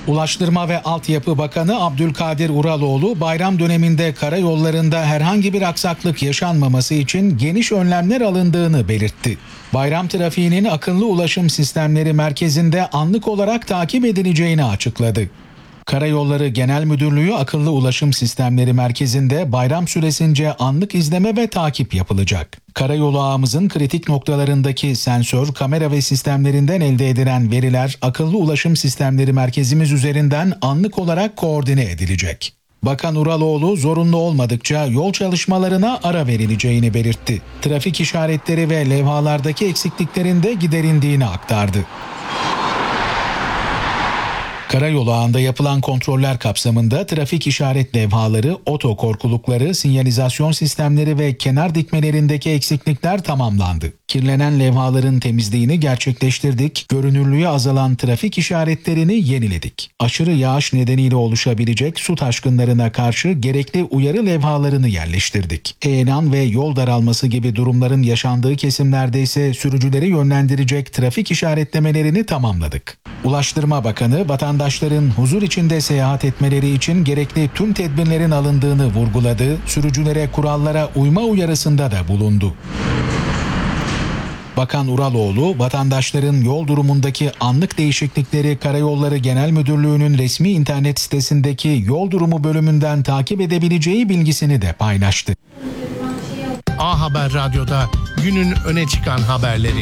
Ulaştırma ve Altyapı Bakanı Abdülkadir Uraloğlu, bayram döneminde karayollarında herhangi bir aksaklık yaşanmaması için geniş önlemler alındığını belirtti. Bayram trafiğinin akıllı ulaşım sistemleri merkezinde anlık olarak takip edileceğini açıkladı. Karayolları Genel Müdürlüğü Akıllı Ulaşım Sistemleri Merkezi'nde bayram süresince anlık izleme ve takip yapılacak. Karayolu ağımızın kritik noktalarındaki sensör, kamera ve sistemlerinden elde edilen veriler Akıllı Ulaşım Sistemleri Merkezimiz üzerinden anlık olarak koordine edilecek. Bakan Uraloğlu, zorunlu olmadıkça yol çalışmalarına ara verileceğini belirtti. Trafik işaretleri ve levhalardaki eksikliklerin de giderildiğini aktardı. Karayolu ağında yapılan kontroller kapsamında trafik işaret levhaları, otokorkulukları, sinyalizasyon sistemleri ve kenar dikmelerindeki eksiklikler tamamlandı. Kirlenen levhaların temizliğini gerçekleştirdik, görünürlüğü azalan trafik işaretlerini yeniledik. Aşırı yağış nedeniyle oluşabilecek su taşkınlarına karşı gerekli uyarı levhalarını yerleştirdik. Heyelan ve yol daralması gibi durumların yaşandığı kesimlerde ise sürücüleri yönlendirecek trafik işaretlemelerini tamamladık. Ulaştırma Bakanı, vatandaşların huzur içinde seyahat etmeleri için gerekli tüm tedbirlerin alındığını vurguladı, sürücülere kurallara uyma uyarısında da bulundu. Bakan Uraloğlu, vatandaşların yol durumundaki anlık değişiklikleri Karayolları Genel Müdürlüğü'nün resmi internet sitesindeki yol durumu bölümünden takip edebileceği bilgisini de paylaştı. A Haber Radyo'da günün öne çıkan haberleri.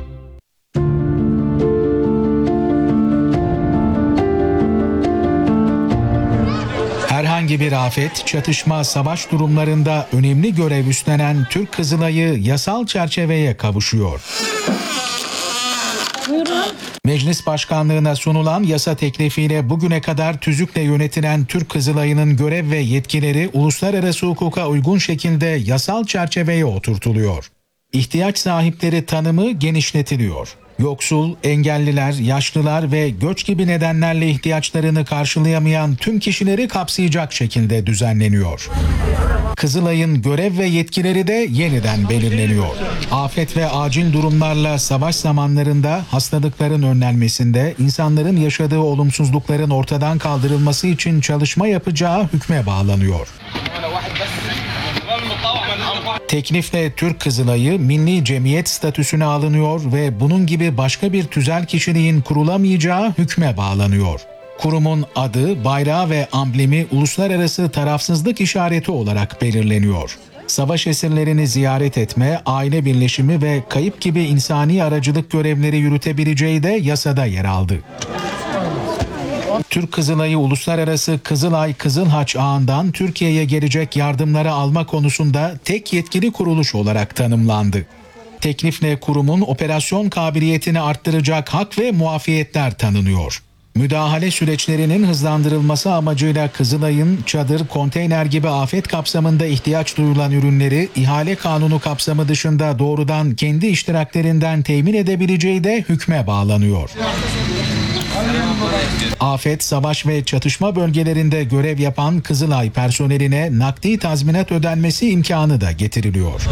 Herhangi bir afet, çatışma, savaş durumlarında önemli görev üstlenen Türk Kızılayı yasal çerçeveye kavuşuyor. Buyurun. Meclis Başkanlığı'na sunulan yasa teklifiyle bugüne kadar tüzükle yönetilen Türk Kızılayı'nın görev ve yetkileri uluslararası hukuka uygun şekilde yasal çerçeveye oturtuluyor. İhtiyaç sahipleri tanımı genişletiliyor. Yoksul, engelliler, yaşlılar ve göç gibi nedenlerle ihtiyaçlarını karşılayamayan tüm kişileri kapsayacak şekilde düzenleniyor. Kızılay'ın görev ve yetkileri de yeniden belirleniyor. Afet ve acil durumlarla savaş zamanlarında hastalıkların önlenmesinde, insanların yaşadığı olumsuzlukların ortadan kaldırılması için çalışma yapacağı hükme bağlanıyor. Teklifle Türk Kızılayı milli cemiyet statüsüne alınıyor ve bunun gibi başka bir tüzel kişiliğin kurulamayacağı hükme bağlanıyor. Kurumun adı, bayrağı ve amblemi uluslararası tarafsızlık işareti olarak belirleniyor. Savaş esirlerini ziyaret etme, aile birleşimi ve kayıp gibi insani aracılık görevleri yürütebileceği de yasada yer aldı. Türk Kızılayı Uluslararası Kızılay Kızılhaç ağından Türkiye'ye gelecek yardımları alma konusunda tek yetkili kuruluş olarak tanımlandı. Teklifle kurumun operasyon kabiliyetini arttıracak hak ve muafiyetler tanınıyor. Müdahale süreçlerinin hızlandırılması amacıyla Kızılay'ın çadır, konteyner gibi afet kapsamında ihtiyaç duyulan ürünleri ihale kanunu kapsamı dışında doğrudan kendi iştiraklerinden temin edebileceği de hükme bağlanıyor. Afet, savaş ve çatışma bölgelerinde görev yapan Kızılay personeline nakdi tazminat ödenmesi imkanı da getiriliyor.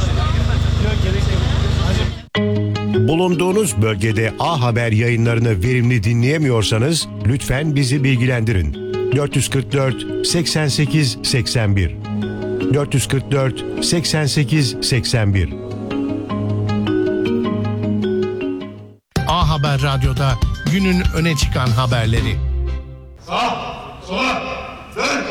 Bulunduğunuz bölgede A Haber yayınlarını verimli dinleyemiyorsanız lütfen bizi bilgilendirin. 444 88 81 444 88 81 A Haber Radyo'da günün öne çıkan haberleri. Sağ, sola, dön.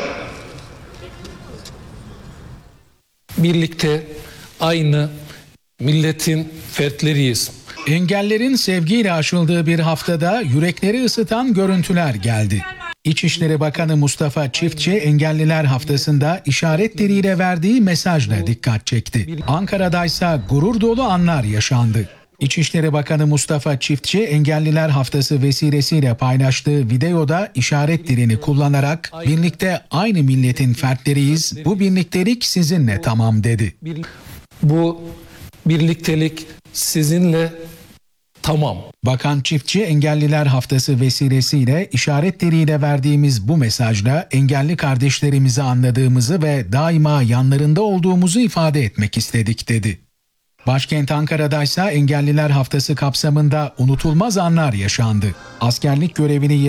Birlikte aynı milletin fertleriyiz. Engellerin sevgiyle aşıldığı bir haftada yürekleri ısıtan görüntüler geldi. İçişleri Bakanı Mustafa Çiftçi, Engelliler Haftası'nda işaret diliyle verdiği mesajla dikkat çekti. Ankara'daysa gurur dolu anlar yaşandı. İçişleri Bakanı Mustafa Çiftçi, Engelliler Haftası vesilesiyle paylaştığı videoda işaret dilini kullanarak "Birlikte aynı milletin fertleriyiz, bu birliktelik sizinle tamam" dedi. Bu birliktelik sizinle tamam. Bakan Çiftçi, Engelliler Haftası vesilesiyle işaret diliyle verdiğimiz bu mesajla engelli kardeşlerimizi anladığımızı ve daima yanlarında olduğumuzu ifade etmek istedik dedi. Başkent Ankara'daysa Engelliler Haftası kapsamında unutulmaz anlar yaşandı. Askerlik görevini